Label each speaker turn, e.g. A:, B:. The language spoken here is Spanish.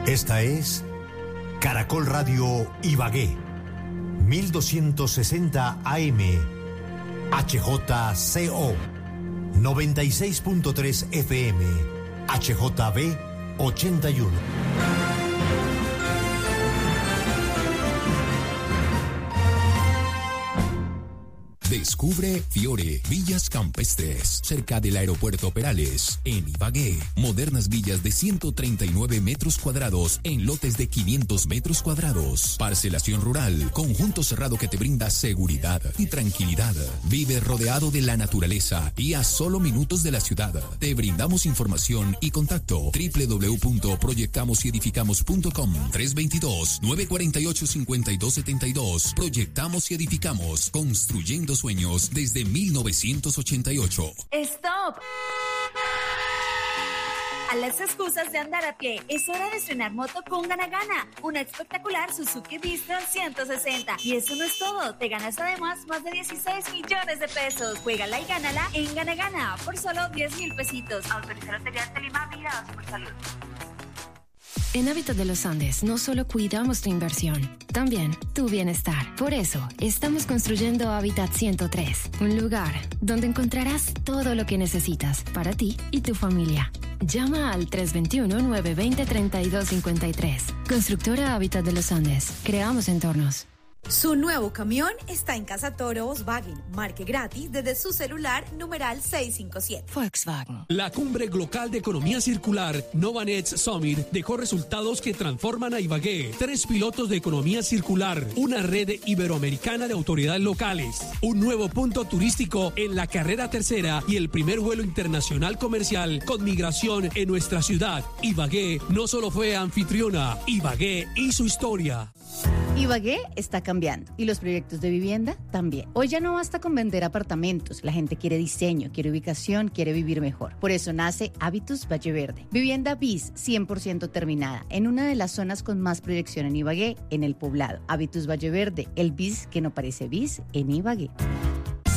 A: Esta es Caracol Radio Ibagué, 1260 AM, HJCO, 96.3 FM, HJB 81.
B: Descubre Fiore, Villas Campestres, cerca del aeropuerto Perales, en Ibagué. Modernas villas de 139 metros cuadrados en lotes de 500 metros cuadrados. Parcelación rural, conjunto cerrado que te brinda seguridad y tranquilidad. Vive rodeado de la naturaleza y a solo minutos de la ciudad. Te brindamos información y contacto. www.proyectamosyedificamos.com 322-948-5272. Proyectamos y edificamos, construyendo sueños desde 1988.
C: ¡Stop! A las excusas de andar a pie, es hora de estrenar moto con Gana Gana, una espectacular Suzuki Vistron 160. Y eso no es todo, te ganas además más de 16 millones de pesos. Juégala y gánala en Gana Gana por solo 10,000 pesitos. Autorizar Loterías de Lima, vigilados por salud.
D: En Hábitat de los Andes no solo cuidamos tu inversión, también tu bienestar. Por eso, estamos construyendo Hábitat 103, un lugar donde encontrarás todo lo que necesitas para ti y tu familia. Llama al 321-920-3253. Constructora Hábitat de los Andes. Creamos entornos.
E: Su nuevo camión está en Casa Toro Volkswagen. Marque gratis desde su celular numeral 657.
D: Volkswagen.
F: La cumbre global de economía circular Novanet Summit dejó resultados que transforman a Ibagué. 3 pilotos de economía circular, una red iberoamericana de autoridades locales, un nuevo punto turístico en la carrera tercera y el primer vuelo internacional comercial con migración en nuestra ciudad. Ibagué no solo fue anfitriona, Ibagué hizo historia.
G: Ibagué está cambiando y los proyectos de vivienda también. Hoy ya no basta con vender apartamentos, la gente quiere diseño, quiere ubicación, quiere vivir mejor. Por eso nace Habitus Valle Verde. Vivienda BIS 100% terminada en una de las zonas con más proyección en Ibagué, en el Poblado. Habitus Valle Verde, el BIS que no parece BIS en Ibagué.